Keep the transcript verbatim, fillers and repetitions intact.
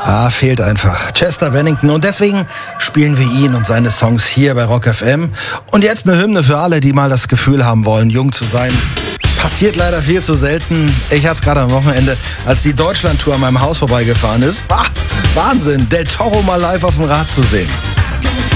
Ah, fehlt einfach. Chester Bennington. Und deswegen spielen wir ihn und seine Songs hier bei Rock F M. Und jetzt eine Hymne für alle, die mal das Gefühl haben wollen, jung zu sein. Passiert leider viel zu selten. Ich hatte es gerade am Wochenende, als die Deutschlandtour an meinem Haus vorbeigefahren ist. Ah, Wahnsinn, Del Toro mal live auf dem Rad zu sehen.